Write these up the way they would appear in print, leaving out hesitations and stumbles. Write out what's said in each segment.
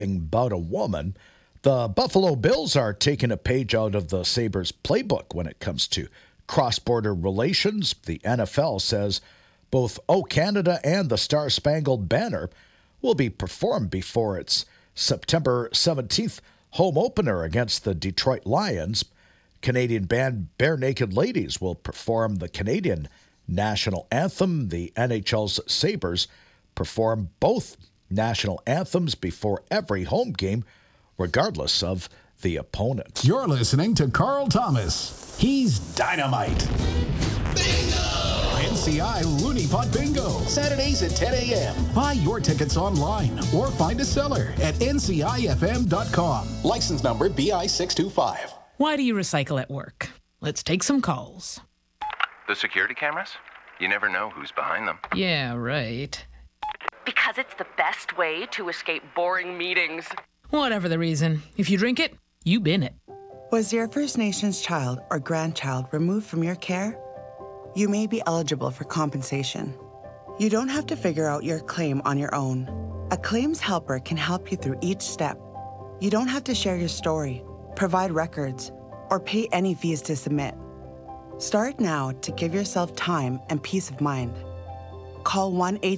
about a woman. The Buffalo Bills are taking a page out of the Sabres playbook when it comes to cross-border relations. The NFL says both O Canada and the Star-Spangled Banner will be performed before its September 17th home opener against the Detroit Lions. Canadian band Bare Naked Ladies will perform the Canadian national anthem. The NHL's Sabres perform both national anthems before every home game, regardless of the opponent. You're listening to Carl Thomas. He's dynamite. Bingo! NCI Looney Pot Bingo, Saturdays at 10 a.m. Buy your tickets online or find a seller at ncifm.com. License number BI 625. Why do you recycle at work? Let's take some calls. The security cameras? You never know who's behind them. Yeah, right. Because it's the best way to escape boring meetings. Whatever the reason, if you drink it, you bin it. Was your First Nations child or grandchild removed from your care? You may be eligible for compensation. You don't have to figure out your claim on your own. A claims helper can help you through each step. You don't have to share your story, provide records, or pay any fees to submit. Start now to give yourself time and peace of mind. Call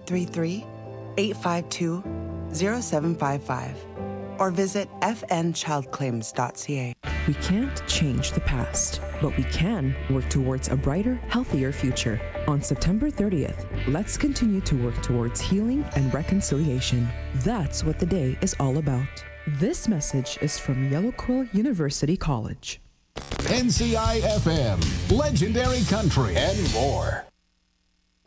1-833-852-0755 or visit fnchildclaims.ca. We can't change the past, but we can work towards a brighter, healthier future. On September 30th, let's continue to work towards healing and reconciliation. That's what the day is all about. This message is from Yellow Quill University College. NCI FM, legendary country, and more.